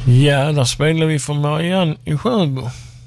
Ja, där spelar vi för Marianne i Sjöbo.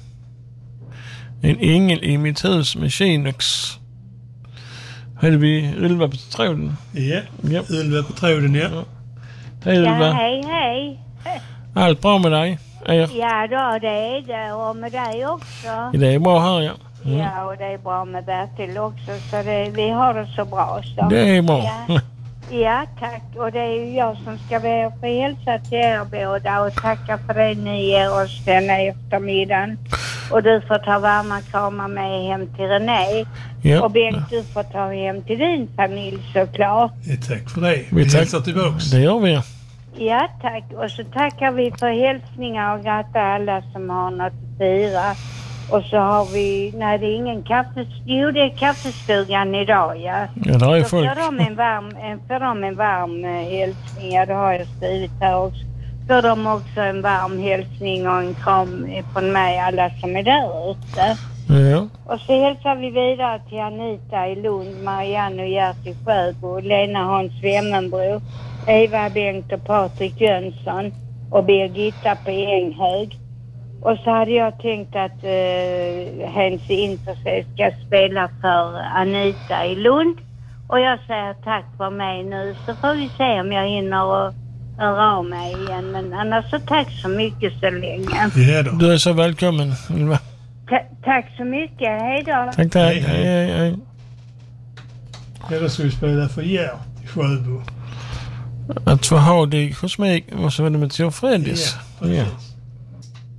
En ängel i mitt hus med Kinex. Hade vi Ylva på tråden? Ja, Ylva på tråden, ja. Hej Ylva. Ja, hej. Allt bra med dig? Ja då, det är det. Och med dig också. Det är bra här, ja. Ja, och det är bra med Bertil också. Så vi har det så bra. Så. Det är bra. Ja, tack. Och det är ju jag som ska be att få hälsa till er båda och tacka för det ni ger oss denna eftermiddagen. Och du får ta varma kramar med hem till René. Ja. Och Bengt, du får ta hem till din familj såklart. Ja, tack för det. Vi hälsar tillbaks. Det gör vi. Ja, tack. Och så tackar vi för hälsningar och grattar alla som har något att fira. Och så har vi, nej det är ingen jo det är kaffestugan idag, ja. Ja, där är folk. Får de en varm hälsning, ja det har jag skrivit här också. Får de också en varm hälsning och en kram från mig, alla som är där ute. Ja. Och så hälsar vi vidare till Anita i Lund, Marianne och Gert i Sjöbo, Lena Hans Wemmenbro, Eva Bengt och Patrik Jönsson och Birgitta på Änghög. Och så hade jag tänkt att Hans Interse ska spela för Anita i Lund. Och jag säger tack för mig nu, så får vi se om jag hinner och höra av mig igen. Men annars så tack så mycket så länge. Ja då. Du är så välkommen, Ylva. Tack så mycket, hej då. Tack. Hej. Ja, då ska vi spela för Gert i Sjöbo. Att få ha dig hos mig, och så var det med Tor Fredis. Ja, precis.